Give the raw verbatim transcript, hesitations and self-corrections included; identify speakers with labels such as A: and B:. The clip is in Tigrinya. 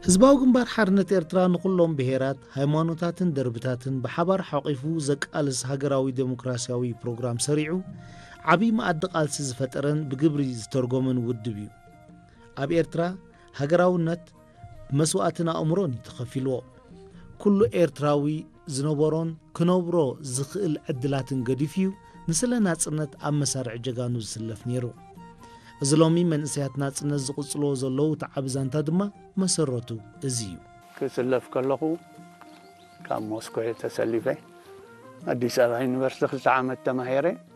A: ህዝባዊ ግንባር ሓርነት ኤርትራ ንኩሎም ብሄራት ሃይማኖታትን ደርብታትን ብሓባር ሓቂፉ ዘቃልስ ሃገራዊ ዴሞክራሲያዊ ፕሮግራም ሰሪዑ ዓብይ ማዕዲ ቃልሲ ዝፈጠረን ብግብሪ ዝተርጎመን ውድብ እዩ። ኣብ ኤርትራ ሃገራውነት መስዋዕትን ኣእምሮን ተኸፊልዎ ኩሉ ኤርትራዊ ዝነበሮን ክነብሮ ዝኽእል ዕድላትን ገዲፍዩ ንስለ ናጽነት ኣብ መሳርዕ ጀጋኑ ዝስለፍ ነይሩ። እዚ ሎሚ መንእሰያት ናጽነት ዝቕጽሎ ዘለዉ ተዓብ ዛንታ ድማ መሰረቱ እዚ እዩ።
B: ክስለፍ ከለኹ ካብ ሞስኮ ተሰሊፈ ኣዲስ ኣበባ ዩኒቨርሲቲ ክልተ ዓመት ተማሂረ